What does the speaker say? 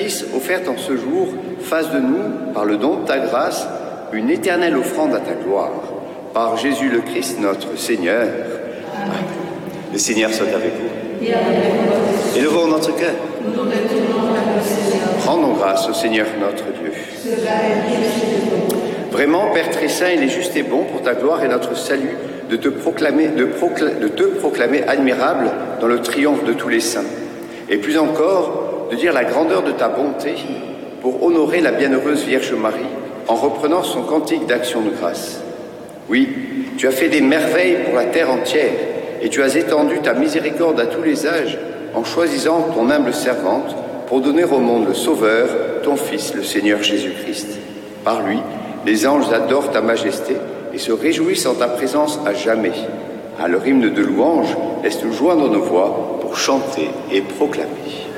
sacrifice offerte en ce jour fasse de nous, par le don de ta grâce, une éternelle offrande à ta gloire. Par Jésus le Christ, notre Seigneur. Amen. Le Seigneur soit avec vous. Élevons notre cœur. Rendons grâce au Seigneur notre Dieu. Vraiment, Père très saint, il est juste et bon pour ta gloire et notre salut de te proclamer admirable dans le triomphe de tous les saints. Et plus encore, de dire la grandeur de ta bonté pour honorer la bienheureuse Vierge Marie en reprenant son cantique d'action de grâce. Oui, tu as fait des merveilles pour la terre entière et tu as étendu ta miséricorde à tous les âges en choisissant ton humble servante pour donner au monde le Sauveur, ton Fils, le Seigneur Jésus-Christ. Par lui, les anges adorent ta majesté et se réjouissent en ta présence à jamais. À leur hymne de louange, laisse-nous joindre nos voix pour chanter et proclamer.